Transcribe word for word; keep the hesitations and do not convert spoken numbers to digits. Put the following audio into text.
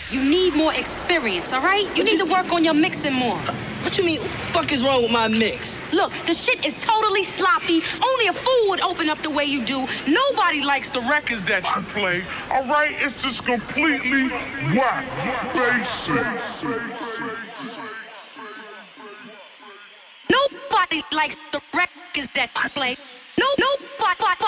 You need more experience, all right? You need to work on your mixing more. What you mean? What the fuck is wrong with my mix? Look, the shit is totally sloppy. Only a fool would open up the way you do. Nobody likes the records that you play. All right, it's just completely whack, basic. Nobody likes the records that you play. No, nobody.